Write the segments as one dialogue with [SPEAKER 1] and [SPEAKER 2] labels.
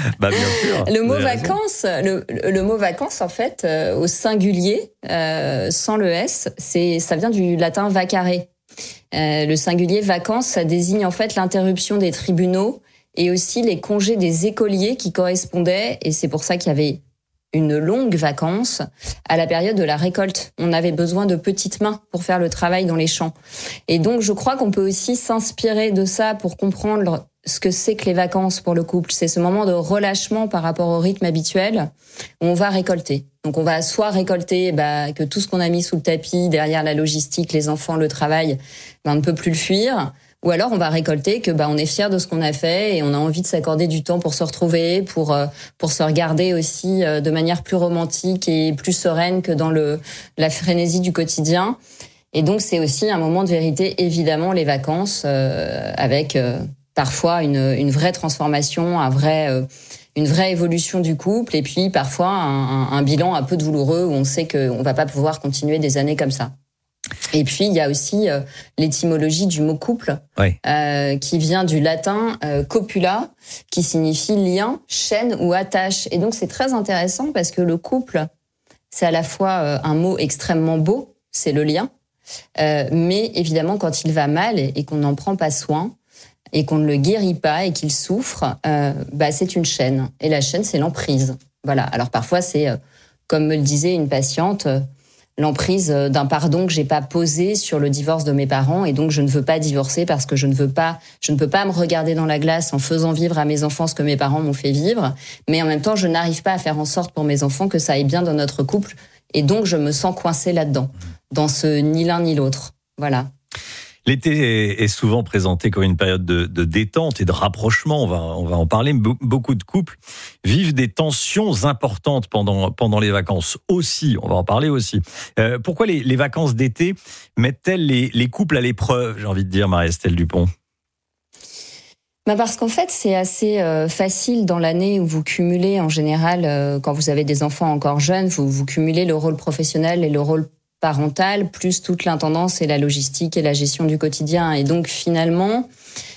[SPEAKER 1] Bah bien sûr.
[SPEAKER 2] Le mot vacances, le mot vacances, en fait, au singulier, sans le S, ça vient du latin vacare. Le singulier vacances, ça désigne en fait l'interruption des tribunaux et aussi les congés des écoliers qui correspondaient, et c'est pour ça qu'il y avait une longue vacance à la période de la récolte. On avait besoin de petites mains pour faire le travail dans les champs. Et donc, je crois qu'on peut aussi s'inspirer de ça pour comprendre ce que c'est que les vacances pour le couple. C'est ce moment de relâchement par rapport au rythme habituel où on va récolter. Donc, on va soit récolter que tout ce qu'on a mis sous le tapis, derrière la logistique, les enfants, le travail, on ne peut plus le fuir. Ou alors on va récolter que on est fier de ce qu'on a fait et on a envie de s'accorder du temps pour se retrouver, pour se regarder aussi de manière plus romantique et plus sereine que dans la frénésie du quotidien. Et donc c'est aussi un moment de vérité, évidemment, les vacances, avec parfois une vraie transformation, une vraie évolution du couple, et puis parfois un bilan un peu douloureux où on sait qu'on va pas pouvoir continuer des années comme ça. Et puis, il y a aussi l'étymologie du mot couple,
[SPEAKER 1] oui.
[SPEAKER 2] Qui vient du latin copula, qui signifie lien, chaîne ou attache. Et donc, c'est très intéressant parce que le couple, c'est à la fois un mot extrêmement beau, c'est le lien, mais évidemment, quand il va mal et qu'on n'en prend pas soin, et qu'on ne le guérit pas et qu'il souffre, c'est une chaîne. Et la chaîne, c'est l'emprise. Voilà. Alors, parfois, c'est, comme me le disait une patiente, l'emprise d'un pardon que j'ai pas posé sur le divorce de mes parents, et donc je ne veux pas divorcer parce que je ne peux pas me regarder dans la glace en faisant vivre à mes enfants ce que mes parents m'ont fait vivre, mais en même temps je n'arrive pas à faire en sorte pour mes enfants que ça aille bien dans notre couple, et donc je me sens coincée là-dedans, dans ce ni l'un ni l'autre. Voilà.
[SPEAKER 1] L'été est souvent présenté comme une période de détente et de rapprochement. On va en parler. Beaucoup de couples vivent des tensions importantes pendant les vacances aussi. On va en parler aussi. Pourquoi les vacances d'été mettent-elles les couples à l'épreuve, j'ai envie de dire, Marie-Estelle Dupont?
[SPEAKER 2] Parce qu'en fait, c'est assez facile dans l'année où vous cumulez, en général, quand vous avez des enfants encore jeunes, vous cumulez le rôle professionnel et le rôle parental, plus toute l'intendance et la logistique et la gestion du quotidien. Et donc, finalement,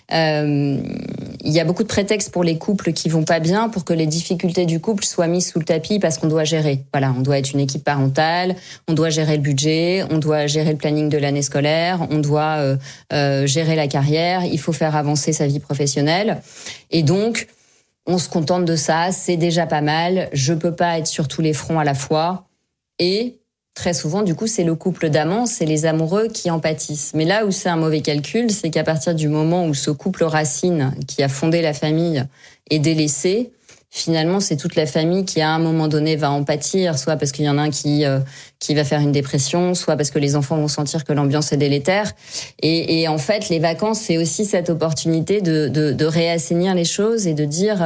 [SPEAKER 2] il y a beaucoup de prétextes pour les couples qui vont pas bien, pour que les difficultés du couple soient mises sous le tapis, parce qu'on doit gérer. Voilà, on doit être une équipe parentale, on doit gérer le budget, on doit gérer le planning de l'année scolaire, on doit gérer la carrière, il faut faire avancer sa vie professionnelle. Et donc, on se contente de ça, c'est déjà pas mal, je peux pas être sur tous les fronts à la fois. Et très souvent, du coup, c'est le couple d'amants, c'est les amoureux qui en pâtissent. Mais là où c'est un mauvais calcul, c'est qu'à partir du moment où ce couple racine, qui a fondé la famille, est délaissé, finalement, c'est toute la famille qui, à un moment donné, va en pâtir, soit parce qu'il y en a un qui va faire une dépression, soit parce que les enfants vont sentir que l'ambiance est délétère. Et en fait, les vacances, c'est aussi cette opportunité de réassainir les choses et de dire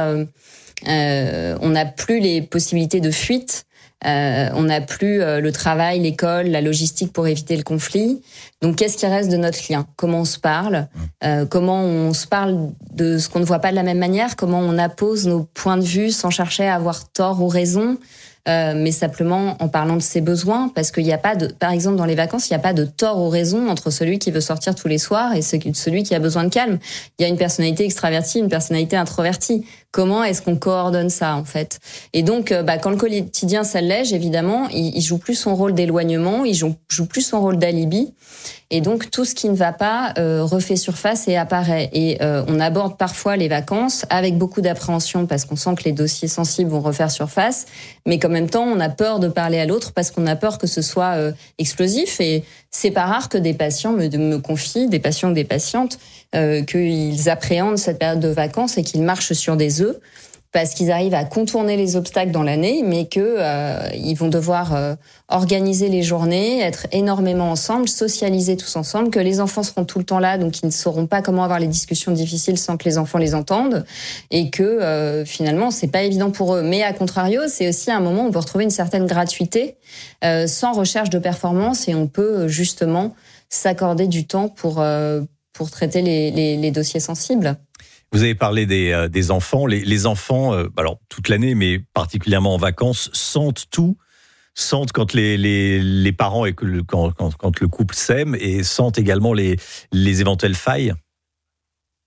[SPEAKER 2] on n'a plus les possibilités de fuite. On n'a plus le travail, l'école, la logistique pour éviter le conflit. Donc, qu'est-ce qui reste de notre lien? Comment on se parle? Comment on se parle de ce qu'on ne voit pas de la même manière? Comment on appose nos points de vue sans chercher à avoir tort ou raison? Mais simplement en parlant de ses besoins, parce qu'il n'y a pas par exemple dans les vacances, il n'y a pas de tort ou raison entre celui qui veut sortir tous les soirs et celui qui a besoin de calme. Il y a une personnalité extravertie, une personnalité introvertie. Comment est-ce qu'on coordonne ça, en fait? Et donc, quand le quotidien s'allège, évidemment, il joue plus son rôle d'éloignement, il joue plus son rôle d'alibi. Et donc, tout ce qui ne va pas refait surface et apparaît. Et on aborde parfois les vacances avec beaucoup d'appréhension parce qu'on sent que les dossiers sensibles vont refaire surface. Mais qu'en même temps, on a peur de parler à l'autre parce qu'on a peur que ce soit explosif. Et c'est pas rare que des patients me confient, des patients ou des patientes, qu'ils appréhendent cette période de vacances et qu'ils marchent sur des œufs parce qu'ils arrivent à contourner les obstacles dans l'année, mais ils vont devoir organiser les journées, être énormément ensemble, socialiser tous ensemble, que les enfants seront tout le temps là, donc ils ne sauront pas comment avoir les discussions difficiles sans que les enfants les entendent, et que finalement c'est pas évident pour eux. Mais à contrario, c'est aussi un moment où on peut retrouver une certaine gratuité, sans recherche de performance, et on peut justement s'accorder du temps pour traiter les dossiers sensibles.
[SPEAKER 1] Vous avez parlé des enfants. Les enfants, alors toute l'année, mais particulièrement en vacances, sentent tout. Sentent quand les parents et quand le couple s'aime, et sentent également les éventuelles failles.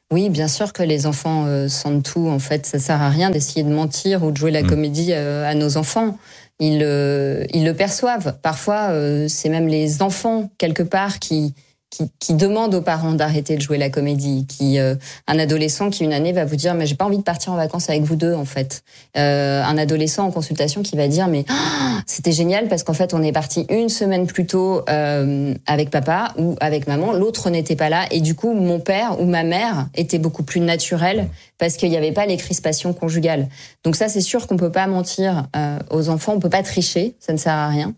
[SPEAKER 2] Oui, bien sûr que les enfants sentent tout. En fait, ça sert à rien d'essayer de mentir ou de jouer la comédie à nos enfants. Ils le perçoivent. Parfois, c'est même les enfants, quelque part, qui demandent aux parents d'arrêter de jouer la comédie. Un adolescent qui, une année, va vous dire « mais j'ai pas envie de partir en vacances avec vous deux, en fait ». Un adolescent en consultation qui va dire « mais c'était génial parce qu'en fait, on est parti une semaine plus tôt avec papa ou avec maman, l'autre n'était pas là. Et du coup, mon père ou ma mère était beaucoup plus naturel parce qu'il n'y avait pas les crispations conjugales. » Donc ça, c'est sûr qu'on peut pas mentir aux enfants, on peut pas tricher, ça ne sert à rien.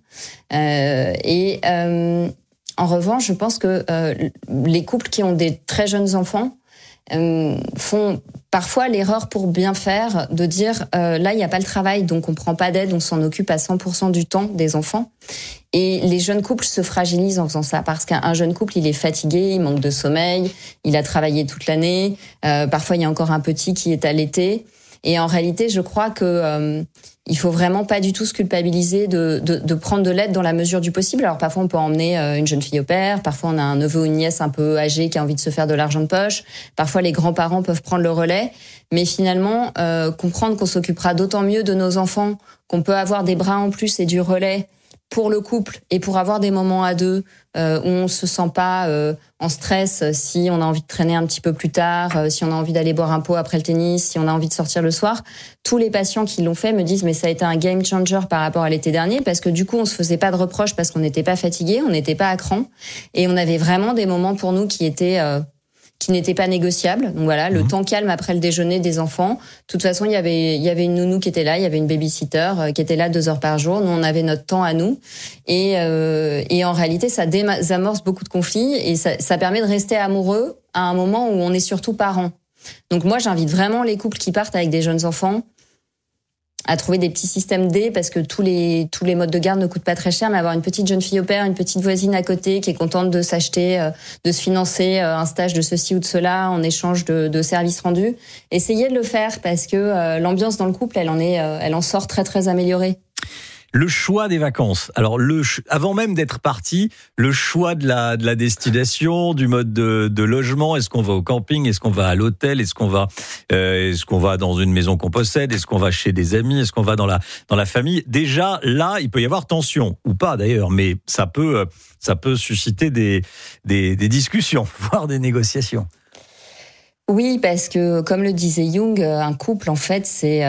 [SPEAKER 2] En revanche, je pense que les couples qui ont des très jeunes enfants font parfois l'erreur pour bien faire de dire là, il n'y a pas le travail, donc on prend pas d'aide, on s'en occupe à 100% du temps des enfants. Et les jeunes couples se fragilisent en faisant ça parce qu'un jeune couple, il est fatigué, il manque de sommeil, il a travaillé toute l'année, parfois il y a encore un petit qui est allaité. Et en réalité, je crois que il faut vraiment pas du tout se culpabiliser de prendre de l'aide dans la mesure du possible. Alors parfois on peut emmener une jeune fille au père, parfois on a un neveu ou une nièce un peu âgé qui a envie de se faire de l'argent de poche, parfois les grands-parents peuvent prendre le relais, mais finalement comprendre qu'on s'occupera d'autant mieux de nos enfants, qu'on peut avoir des bras en plus et du relais pour le couple et pour avoir des moments à deux où on se sent pas en stress si on a envie de traîner un petit peu plus tard, si on a envie d'aller boire un pot après le tennis, si on a envie de sortir le soir. Tous les patients qui l'ont fait me disent mais ça a été un game changer par rapport à l'été dernier parce que du coup on se faisait pas de reproches parce qu'on n'était pas fatigué, on n'était pas à cran et on avait vraiment des moments pour nous qui n'était pas négociable. Donc voilà, le temps calme après le déjeuner des enfants. De toute façon, il y avait une nounou qui était là, il y avait une babysitter qui était là 2 heures par jour. Nous, on avait notre temps à nous. Et en réalité, ça désamorce beaucoup de conflits et ça permet de rester amoureux à un moment où on est surtout parents. Donc moi, j'invite vraiment les couples qui partent avec des jeunes enfants à trouver des petits systèmes D parce que tous les modes de garde ne coûtent pas très cher, mais avoir une petite jeune fille au père, une petite voisine à côté qui est contente de s'acheter, de se financer un stage de ceci ou de cela en échange de services rendus. Essayez de le faire parce que l'ambiance dans le couple, elle en sort très très améliorée.
[SPEAKER 1] Le choix des vacances. Alors, avant même d'être parti, le choix de la destination, du mode de logement. Est-ce qu'on va au camping? Est-ce qu'on va à l'hôtel? Est-ce qu'on va dans une maison qu'on possède? Est-ce qu'on va chez des amis? Est-ce qu'on va dans la famille? Déjà, là, il peut y avoir tension. Ou pas, d'ailleurs. Mais ça peut susciter des discussions, voire des négociations.
[SPEAKER 2] Oui, parce que comme le disait Jung, un couple en fait c'est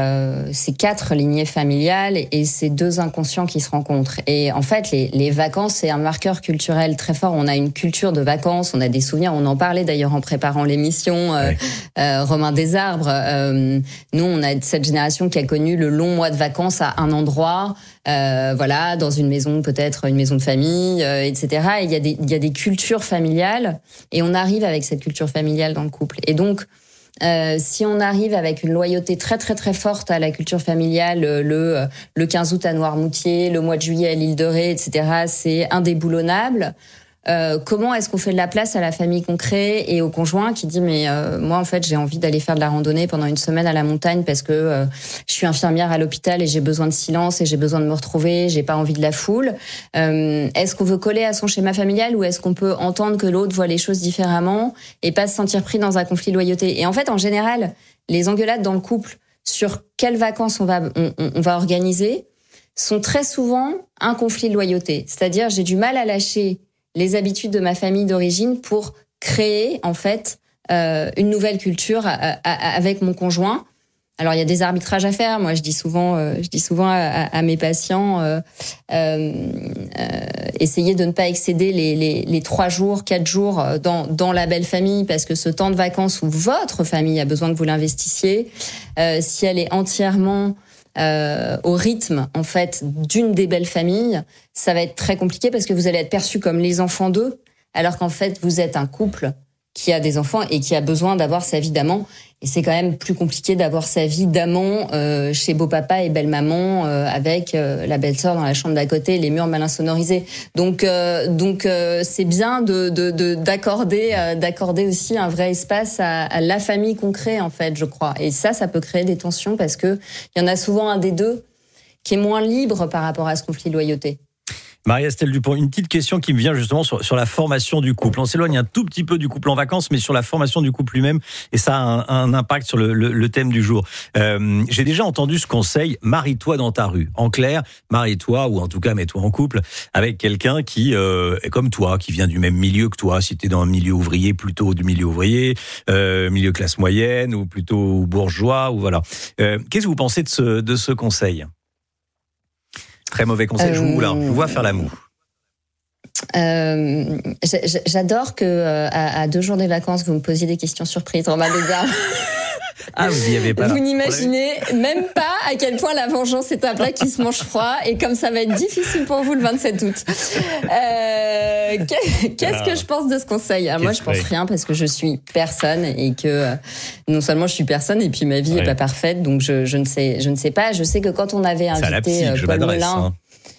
[SPEAKER 2] 4 lignées familiales et c'est 2 inconscients qui se rencontrent. Et en fait les vacances c'est un marqueur culturel très fort. On a une culture de vacances, on a des souvenirs. On en parlait d'ailleurs en préparant l'émission. Romain Desarbres. Nous on a cette génération qui a connu le long mois de vacances à un endroit. Voilà, dans une maison, peut-être une maison de famille, etc. Et il y a des cultures familiales, et on arrive avec cette culture familiale dans le couple. Et donc, si on arrive avec une loyauté très très très forte à la culture familiale, le 15 août à Noirmoutier, le mois de juillet à l'île de Ré, etc., c'est indéboulonnable. Comment est-ce qu'on fait de la place à la famille qu'on crée et au conjoint qui dit mais moi en fait j'ai envie d'aller faire de la randonnée pendant une semaine à la montagne parce que je suis infirmière à l'hôpital et j'ai besoin de silence et j'ai besoin de me retrouver, j'ai pas envie de la foule. Est-ce qu'on veut coller à son schéma familial ou est-ce qu'on peut entendre que l'autre voit les choses différemment et pas se sentir pris dans un conflit de loyauté? Et en fait en général les engueulades dans le couple sur quelles vacances on va organiser sont très souvent un conflit de loyauté. C'est-à-dire j'ai du mal à lâcher les habitudes de ma famille d'origine pour créer en fait une nouvelle culture avec mon conjoint. Alors il y a des arbitrages à faire. Moi je dis souvent à mes patients essayez de ne pas excéder les 3 jours, 4 jours dans la belle famille parce que ce temps de vacances où votre famille a besoin que vous l'investissiez, si elle est entièrement au rythme en fait d'une des belles familles, ça va être très compliqué parce que vous allez être perçus comme les enfants d'eux, alors qu'en fait vous êtes un couple qui a des enfants et qui a besoin d'avoir sa vie d'amant. Et c'est quand même plus compliqué d'avoir sa vie d'amant chez beau-papa et belle-maman avec la belle-sœur dans la chambre d'à côté, les murs mal insonorisés. Donc c'est bien d'accorder aussi un vrai espace à la famille qu'on crée en fait, je crois. Et ça peut créer des tensions parce que il y en a souvent un des deux qui est moins libre par rapport à ce conflit de loyauté.
[SPEAKER 1] Marie-Estelle Dupont, une petite question qui me vient justement sur la formation du couple. On s'éloigne un tout petit peu du couple en vacances, mais sur la formation du couple lui-même, et ça a un impact sur le thème du jour. J'ai déjà entendu ce conseil, marie-toi dans ta rue. En clair, marie-toi, ou en tout cas mets-toi en couple avec quelqu'un qui est comme toi, qui vient du même milieu que toi. Si tu es dans un milieu ouvrier, plutôt du milieu ouvrier, milieu classe moyenne, ou plutôt bourgeois, ou voilà. Qu'est-ce que vous pensez de ce conseil ? Très mauvais conseil, je vous vois faire la moue.
[SPEAKER 2] J'adore que à 2 jours des vacances, vous me posiez des questions surprises, Romain Bézard.
[SPEAKER 1] Ah, vous n'y avez pas.
[SPEAKER 2] Vous n'imaginez même pas à quel point la vengeance est un plat qui se mange froid et comme ça va être difficile pour vous le 27 août. Qu'est-ce que je pense de ce conseil ? Alors moi, je pense rien parce que je suis personne et que non seulement je suis personne et puis ma vie est pas parfaite, donc je ne sais pas. Je sais que quand on avait invité Paul Melun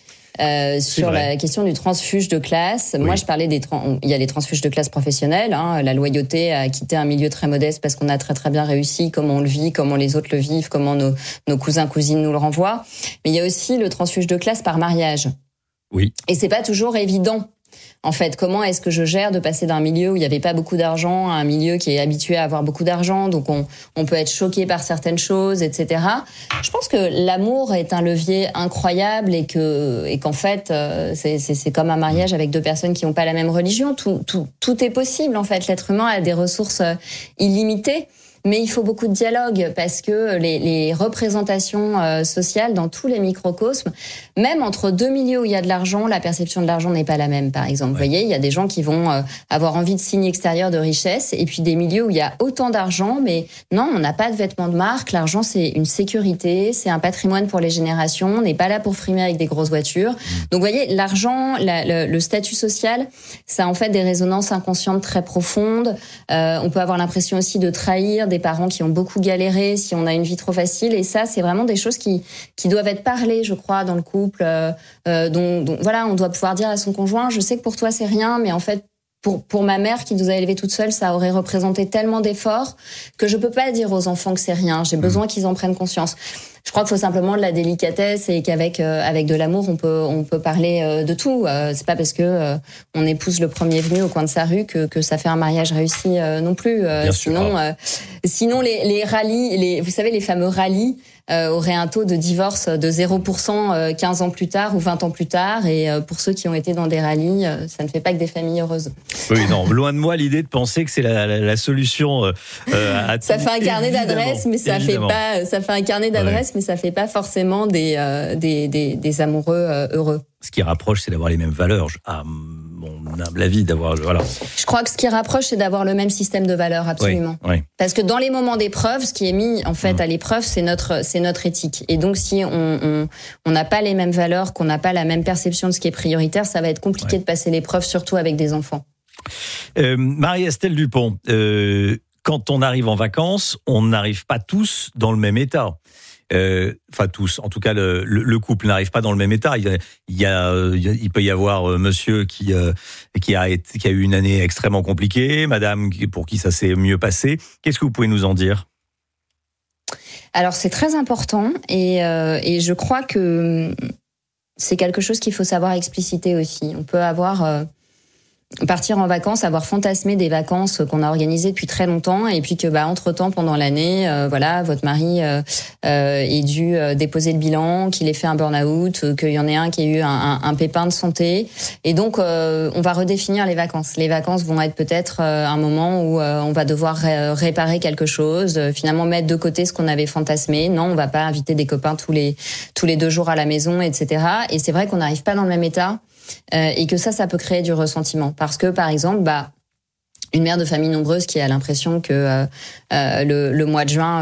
[SPEAKER 2] sur la question du transfuge de classe. Oui. Moi, je parlais il y a les transfuges de classe professionnels, la loyauté à quitter un milieu très modeste parce qu'on a très très bien réussi, comment on le vit, comment les autres le vivent, comment nos cousins, cousines nous le renvoient. Mais il y a aussi le transfuge de classe par mariage.
[SPEAKER 1] Oui.
[SPEAKER 2] Et c'est pas toujours évident. En fait, comment est-ce que je gère de passer d'un milieu où il n'y avait pas beaucoup d'argent à un milieu qui est habitué à avoir beaucoup d'argent, donc on peut être choqué par certaines choses, etc. Je pense que l'amour est un levier incroyable et qu'en fait, c'est comme un mariage avec 2 personnes qui n'ont pas la même religion. Tout est possible, en fait. L'être humain a des ressources illimitées. Mais il faut beaucoup de dialogue parce que les représentations sociales dans tous les microcosmes, même entre 2 milieux où il y a de l'argent, la perception de l'argent n'est pas la même, par exemple. Ouais. Vous voyez, il y a des gens qui vont avoir envie de signes extérieurs de richesse et puis des milieux où il y a autant d'argent, mais non, on n'a pas de vêtements de marque. L'argent, c'est une sécurité, c'est un patrimoine pour les générations. On n'est pas là pour frimer avec des grosses voitures. Donc, vous voyez, l'argent, le statut social, ça a en fait des résonances inconscientes très profondes. On peut avoir l'impression aussi de trahir des parents qui ont beaucoup galéré si on a une vie trop facile, et ça c'est vraiment des choses qui doivent être parlées, je crois, dans le couple, dont voilà, on doit pouvoir dire à son conjoint, je sais que pour toi c'est rien, mais en fait pour ma mère qui nous a élevés toute seule, ça aurait représenté tellement d'efforts que je peux pas dire aux enfants que c'est rien, j'ai besoin qu'ils en prennent conscience. Je crois qu'il faut simplement de la délicatesse et qu'avec avec de l'amour, on peut parler de tout. C'est pas parce que on épouse le premier venu au coin de sa rue que ça fait un mariage réussi non plus. Sinon les rallyes, vous savez, les fameux rallyes auraient un taux de divorce de 0% 15 ans plus tard ou 20 ans plus tard. Et pour ceux qui ont été dans des rallyes, ça ne fait pas que des familles heureuses.
[SPEAKER 1] Oui, non, loin de moi l'idée de penser que c'est la solution à tout.
[SPEAKER 2] Ça fait un carnet d'adresses, mais ça fait pas. Ça fait un carnet d'adresses, mais ça fait pas forcément des amoureux heureux.
[SPEAKER 1] Ce qui rapproche, c'est d'avoir les mêmes valeurs. À mon humble avis, d'avoir voilà.
[SPEAKER 2] Je crois que ce qui rapproche, c'est d'avoir le même système de valeurs, absolument.
[SPEAKER 1] Oui.
[SPEAKER 2] Parce que dans les moments d'épreuve, ce qui est mis en fait à l'épreuve, c'est notre éthique. Et donc, si on n'a pas les mêmes valeurs, qu'on n'a pas la même perception de ce qui est prioritaire, ça va être compliqué de passer l'épreuve, surtout avec des enfants.
[SPEAKER 1] Marie-Estelle Dupont, quand on arrive en vacances, on n'arrive pas tous dans le même état. Enfin tous, en tout cas le couple n'arrive pas dans le même état. Il peut y avoir monsieur qui a eu une année extrêmement compliquée, madame pour qui ça s'est mieux passé. Qu'est-ce que vous pouvez nous en dire ?
[SPEAKER 2] Alors c'est très important et je crois que c'est quelque chose qu'il faut savoir expliciter aussi. On peut partir en vacances, avoir fantasmé des vacances qu'on a organisées depuis très longtemps, et puis que entre-temps, pendant l'année, votre mari ait dû déposer le bilan, qu'il ait fait un burn-out, qu'il y en ait un qui ait eu un pépin de santé. Et donc, on va redéfinir les vacances. Les vacances vont être peut-être un moment où on va devoir réparer quelque chose, finalement mettre de côté ce qu'on avait fantasmé. Non, on va pas inviter des copains tous les 2 jours à la maison, etc. Et c'est vrai qu'on n'arrive pas dans le même état. Et que ça peut créer du ressentiment. Parce que, par exemple, une mère de famille nombreuse qui a l'impression que le mois de juin,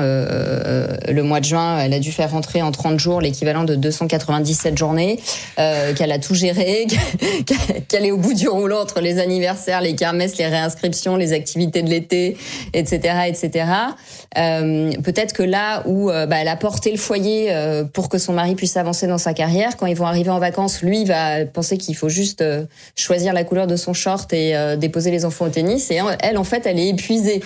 [SPEAKER 2] elle a dû faire rentrer en 30 jours l'équivalent de 297 journées, qu'elle a tout géré, qu'elle est au bout du rouleau entre les anniversaires, les kermesses, les réinscriptions, les activités de l'été, etc., etc. Peut-être que là où elle a porté le foyer pour que son mari puisse avancer dans sa carrière, quand ils vont arriver en vacances, lui va penser qu'il faut juste choisir la couleur de son short et déposer les enfants au tennis. Et et elle, en fait, elle est épuisée.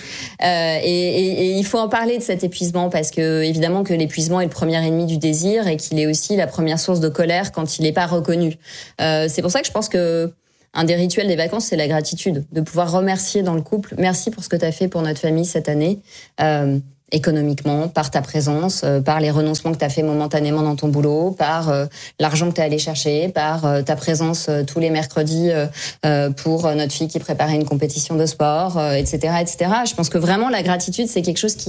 [SPEAKER 2] Et il faut en parler de cet épuisement parce que, évidemment, que l'épuisement est le premier ennemi du désir et qu'il est aussi la première source de colère quand il n'est pas reconnu. C'est pour ça que je pense que un des rituels des vacances, c'est la gratitude, de pouvoir remercier dans le couple. Merci pour ce que tu as fait pour notre famille cette année, économiquement, par ta présence, par les renoncements que tu as fait momentanément dans ton boulot, par l'argent que tu es allé chercher, par ta présence tous les mercredis pour notre fille qui préparait une compétition de sport, etc., etc. Je pense que vraiment la gratitude, c'est quelque chose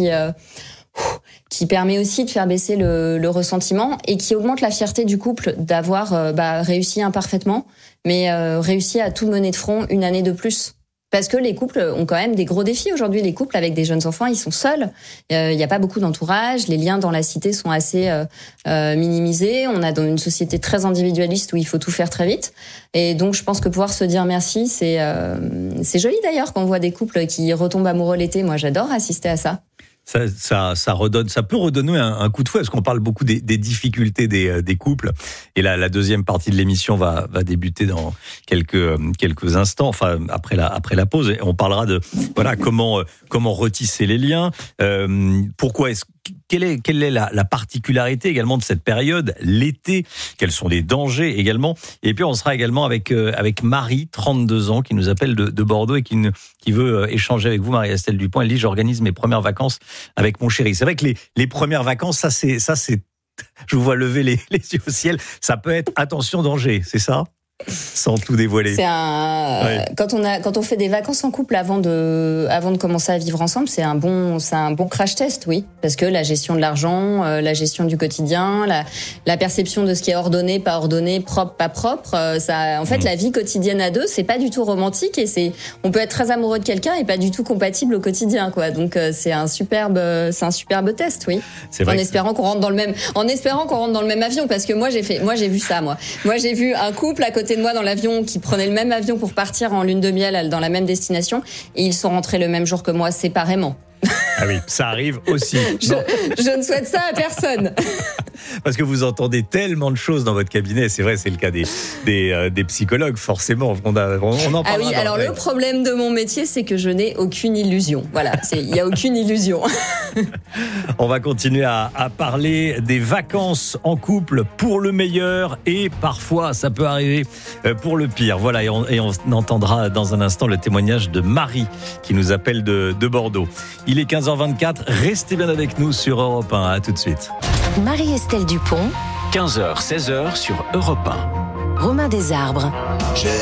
[SPEAKER 2] qui permet aussi de faire baisser le ressentiment et qui augmente la fierté du couple d'avoir réussi imparfaitement, mais réussi à tout mener de front une année de plus. Parce que les couples ont quand même des gros défis aujourd'hui. Les couples avec des jeunes enfants, ils sont seuls. Il n'y a pas beaucoup d'entourage. Les liens dans la cité sont assez minimisés. On a dans une société très individualiste où il faut tout faire très vite. Et donc, je pense que pouvoir se dire merci, c'est joli d'ailleurs quand on voit des couples qui retombent amoureux l'été. Moi, j'adore assister à ça.
[SPEAKER 1] Ça peut redonner un coup de fouet, parce qu'on parle beaucoup des difficultés des couples. Et la deuxième partie de l'émission va débuter dans quelques instants, enfin après la pause. Et on parlera de comment retisser les liens. Quelle est la particularité également de cette période, l'été? Quels sont les dangers également? Et puis on sera également avec Marie, 32 ans, qui nous appelle de Bordeaux et qui veut échanger avec vous, Marie-Estelle Dupont. Elle dit: j'organise mes premières vacances avec mon chéri. C'est vrai que les premières vacances, ça c'est, je vous vois lever les yeux au ciel. Ça peut être attention danger, c'est ça? Sans tout dévoiler.
[SPEAKER 2] Quand on fait des vacances en couple avant de commencer à vivre ensemble, c'est un bon crash test, oui, parce que la gestion de l'argent, la gestion du quotidien, la perception de ce qui est ordonné, pas ordonné, propre, pas propre, en fait, la vie quotidienne à deux, c'est pas du tout romantique et on peut être très amoureux de quelqu'un et pas du tout compatible au quotidien, quoi. Donc c'est un superbe test, oui. En espérant qu'on rentre dans le même avion, parce que moi j'ai vu ça, moi j'ai vu un couple à côté de moi dans l'avion qui prenait le même avion pour partir en lune de miel dans la même destination et ils sont rentrés le même jour que moi séparément.
[SPEAKER 1] Ah oui, ça arrive aussi.
[SPEAKER 2] Je ne souhaite ça à personne.
[SPEAKER 1] Parce que vous entendez tellement de choses dans votre cabinet, c'est vrai, c'est le cas des psychologues, forcément. On en parlera.
[SPEAKER 2] Ah oui, alors le problème de mon métier, c'est que je n'ai aucune illusion. Voilà, il n'y a aucune illusion.
[SPEAKER 1] On va continuer à parler des vacances en couple pour le meilleur et parfois, ça peut arriver pour le pire. Voilà, et on entendra dans un instant le témoignage de Marie qui nous appelle de Bordeaux. Il est 15h24, restez bien avec nous sur Europe 1. À tout de suite.
[SPEAKER 3] Marie-Estelle Dupont,
[SPEAKER 4] 15h, 16h sur Europe 1.
[SPEAKER 3] Romain Desarbres.